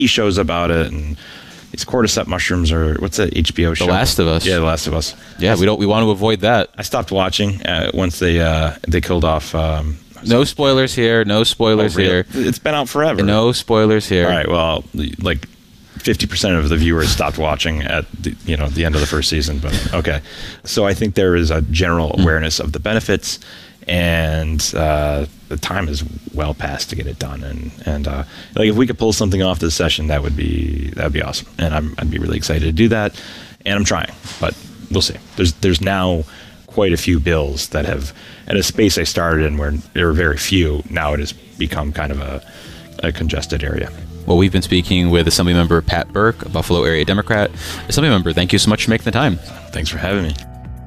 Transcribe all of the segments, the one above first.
shows about it, and these cordyceps mushrooms, or what's that HBO show? The Last of Us. Yeah, The Last of Us. Yeah, we want to avoid that. I stopped watching once they killed off. No spoilers here. No spoilers here. It's been out forever. No spoilers here. All right. Well, like 50% of the viewers stopped watching at the end of the first season. But okay, so I think there is a general awareness of the benefits, and the time is well past to get it done. And like if we could pull something off this session, that would be awesome. And I'd be really excited to do that. And I'm trying, but we'll see. There's now quite a few bills that have, at a space I started in where there were very few, now it has become kind of a congested area. Well, we've been speaking with Assemblymember Pat Burke, a Buffalo area Democrat. Assemblymember, thank you so much for making the time. Thanks for having me.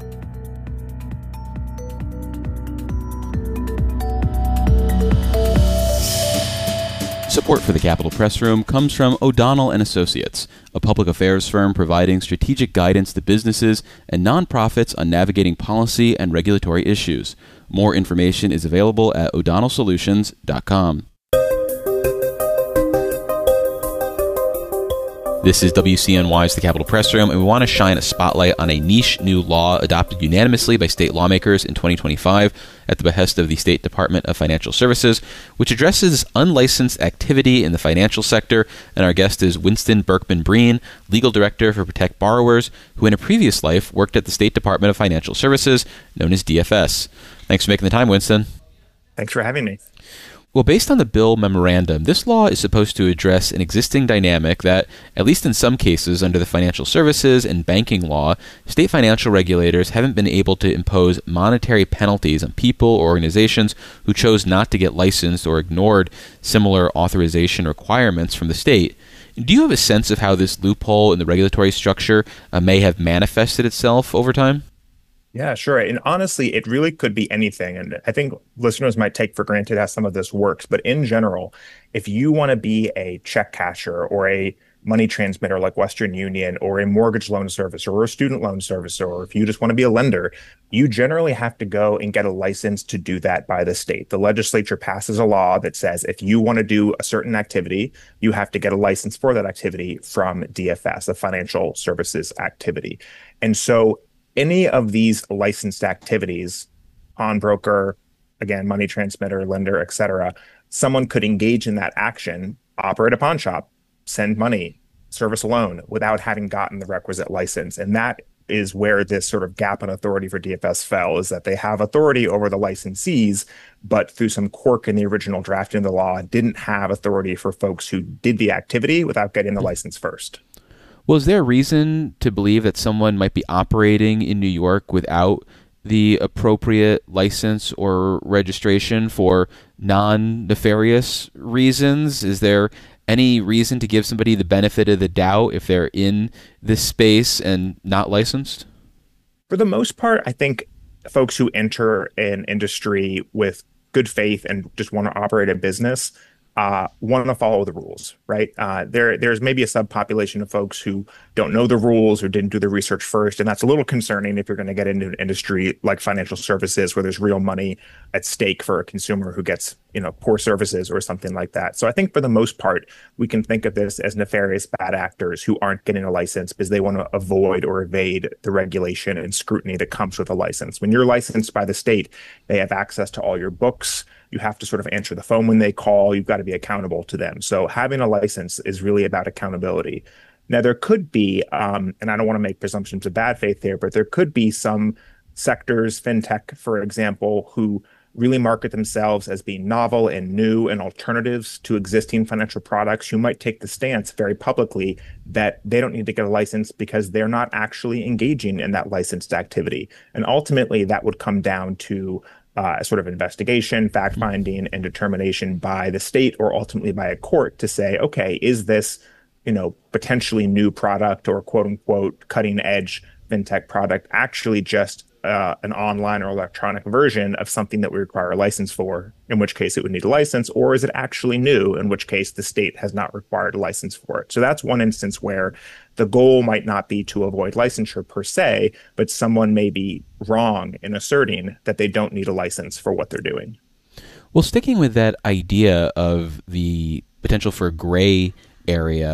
Support for the Capitol Press Room comes from O'Donnell and Associates, a public affairs firm providing strategic guidance to businesses and nonprofits on navigating policy and regulatory issues. More information is available at o'donnellsolutions.com. This is WCNY's The Capitol Press Room, and we want to shine a spotlight on a niche new law adopted unanimously by state lawmakers in 2025 at the behest of the State Department of Financial Services, which addresses unlicensed activity in the financial sector. And our guest is Winston Berkman-Breen, Legal Director for Protect Borrowers, who in a previous life worked at the State Department of Financial Services, known as DFS. Thanks for making the time, Winston. Thanks for having me. Well, based on the bill memorandum, this law is supposed to address an existing dynamic that, at least in some cases under the financial services and banking law, state financial regulators haven't been able to impose monetary penalties on people or organizations who chose not to get licensed or ignored similar authorization requirements from the state. Do you have a sense of how this loophole in the regulatory structure may have manifested itself over time? Yeah, sure. And honestly, it really could be anything. And I think listeners might take for granted how some of this works. But in general, if you want to be a check casher or a money transmitter like Western Union or a mortgage loan servicer or a student loan servicer, or if you just want to be a lender, you generally have to go and get a license to do that by the state. The legislature passes a law that says if you want to do a certain activity, you have to get a license for that activity from DFS, the financial services activity. And so any of these licensed activities, pawnbroker, again, money transmitter, lender, et cetera, someone could engage in that action, operate a pawn shop, send money, service a loan without having gotten the requisite license. And that is where this sort of gap in authority for DFS fell, is that they have authority over the licensees, but through some quirk in the original drafting of the law, didn't have authority for folks who did the activity without getting the license first. Well, is there a reason to believe that someone might be operating in New York without the appropriate license or registration for non-nefarious reasons? Is there any reason to give somebody the benefit of the doubt if they're in this space and not licensed? For the most part, I think folks who enter an industry with good faith and just want to operate a business want to follow the rules, right? There's maybe a subpopulation of folks who don't know the rules or didn't do the research first. And that's a little concerning if you're going to get into an industry like financial services where there's real money at stake for a consumer who gets, poor services or something like that. So I think for the most part, we can think of this as nefarious bad actors who aren't getting a license because they want to avoid or evade the regulation and scrutiny that comes with a license. When you're licensed by the state, they have access to all your books. You have to sort of answer the phone when they call. You've got to be accountable to them. So having a license is really about accountability. Now, there could be, and I don't want to make presumptions of bad faith there, but there could be some sectors, fintech, for example, who really market themselves as being novel and new and alternatives to existing financial products, who might take the stance very publicly that they don't need to get a license because they're not actually engaging in that licensed activity. And ultimately, that would come down to a sort of investigation, fact-finding, and determination by the state or ultimately by a court to say, okay, is this, potentially new product or quote-unquote cutting-edge fintech product actually just an online or electronic version of something that we require a license for, in which case it would need a license, or is it actually new, in which case the state has not required a license for it. So that's one instance where the goal might not be to avoid licensure per se, but someone may be wrong in asserting that they don't need a license for what they're doing. Well, sticking with that idea of the potential for gray area